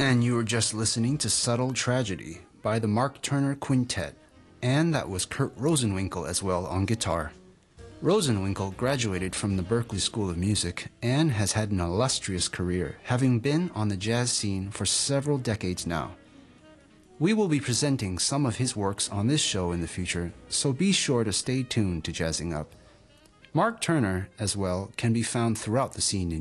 And you were just listening to Subtle Tragedy by the Mark Turner Quintet, and that was Kurt Rosenwinkel as well on guitar. Rosenwinkel graduated from the Berklee School of Music and has had an illustrious career, having been on the jazz scene for several decades now. We will be presenting some of his works on this show in the future, so be sure to stay tuned to Jazzing Up. Mark Turner, as well, can be found throughout the scene in